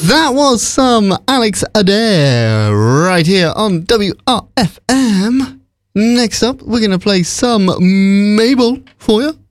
That was some Alex Adair right here on WRFM. Next up, we're going to play some Mabel for you.